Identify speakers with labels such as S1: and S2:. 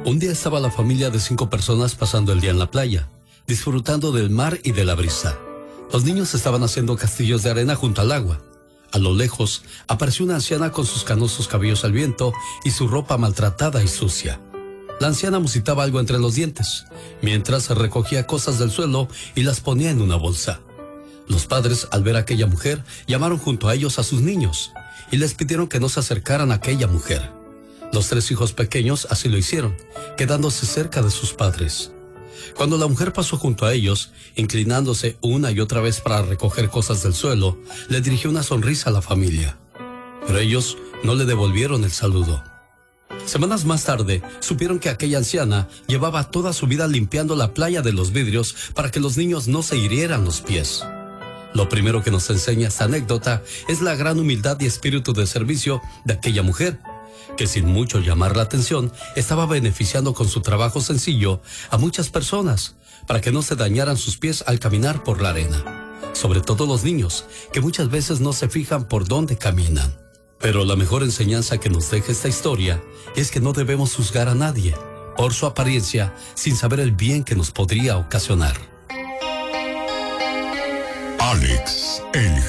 S1: Un día estaba la familia de 5 personas pasando el día en la playa, disfrutando del mar y de la brisa. Los niños estaban haciendo castillos de arena junto al agua. A lo lejos, apareció una anciana con sus canosos cabellos al viento y su ropa maltratada y sucia. La anciana musitaba algo entre los dientes, mientras recogía cosas del suelo y las ponía en una bolsa. Los padres, al ver a aquella mujer, llamaron junto a ellos a sus niños y les pidieron que no se acercaran a aquella mujer. Los 3 hijos pequeños así lo hicieron, quedándose cerca de sus padres. Cuando la mujer pasó junto a ellos, inclinándose una y otra vez para recoger cosas del suelo, le dirigió una sonrisa a la familia. Pero ellos no le devolvieron el saludo. Semanas más tarde, supieron que aquella anciana llevaba toda su vida limpiando la playa de los vidrios para que los niños no se hirieran los pies. Lo primero que nos enseña esta anécdota es la gran humildad y espíritu de servicio de aquella mujer, que sin mucho llamar la atención, estaba beneficiando con su trabajo sencillo a muchas personas para que no se dañaran sus pies al caminar por la arena. Sobre todo los niños, que muchas veces no se fijan por dónde caminan. Pero la mejor enseñanza que nos deja esta historia es que no debemos juzgar a nadie por su apariencia sin saber el bien que nos podría ocasionar.
S2: Alex, el